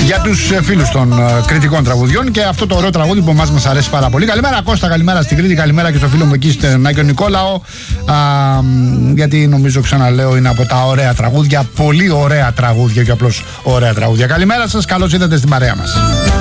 για τους φίλους των κριτικών τραγουδιών και αυτό το ωραίο τραγούδι που μας αρέσει πάρα πολύ. Καλημέρα Κώστα, καλημέρα στην Κρήτη, καλημέρα και στο φίλο μου εκεί στον Άγιο Νικόλαο, γιατί νομίζω, ξαναλέω, είναι από τα ωραία τραγούδια, πολύ ωραία τραγούδια και απλώς ωραία τραγούδια. Καλημέρα σας, καλώς ήρθατε στην παρέα μας.